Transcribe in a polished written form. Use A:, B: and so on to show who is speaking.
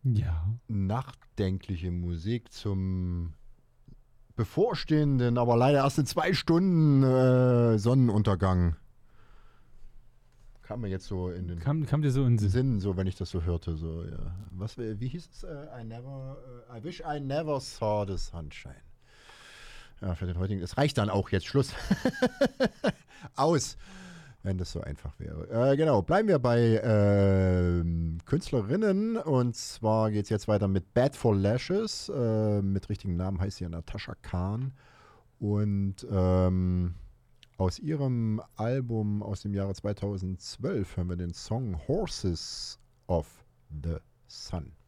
A: Ja.
B: nachdenkliche Musik zum bevorstehenden, aber leider erst in 2 Stunden Sonnenuntergang. Kam mir jetzt so in den
A: Kam dir so in den Sinn?
B: Sinn, so wenn ich das so hörte. So, ja. Wie hieß es? I wish I never saw the sunshine. Ja, für den heutigen. Es reicht dann auch jetzt. Schluss. Aus. Wenn das so einfach wäre. Genau, bleiben wir bei Künstlerinnen. Und zwar geht es jetzt weiter mit Bad for Lashes. Mit richtigem Namen heißt sie ja Natasha Khan. Und aus ihrem Album aus dem Jahre 2012 hören wir den Song Horses of the Sun.